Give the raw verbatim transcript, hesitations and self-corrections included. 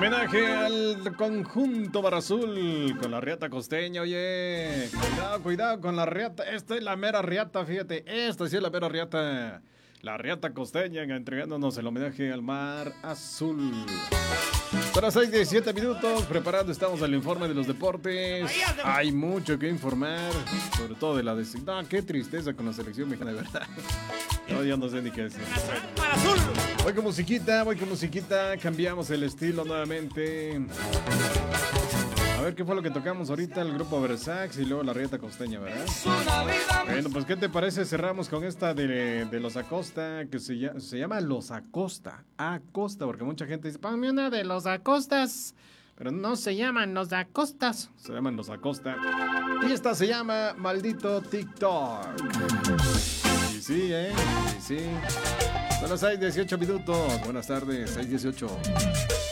homenaje al conjunto Barra Azul con la riata costeña, oye. Cuidado, cuidado con la riata. Esta es la mera riata, fíjate. Esta sí es la mera riata. La riata costeña entregándonos el homenaje al Mar Azul. Son las seis diecisiete minutos, preparando estamos el informe de los deportes. Hay mucho que informar, sobre todo de la designación. No, qué tristeza con la selección mexicana, de verdad. No, yo no sé ni qué decir. Voy con musiquita, voy con musiquita. Cambiamos el estilo nuevamente. A ver qué fue lo que tocamos ahorita, el grupo Versax y luego la rieta costeña, ¿verdad? Bueno, pues ¿qué te parece? Cerramos con esta de, de Los Acosta, que se llama, se llama Los Acosta. Acosta, porque mucha gente dice, ponme una de Los Acostas. Pero no se llaman Los Acostas, se llaman Los Acosta. Y esta se llama Maldito TikTok. Y sí, ¿eh? Y sí. Son las seis dieciocho minutos. Buenas tardes, seis dieciocho.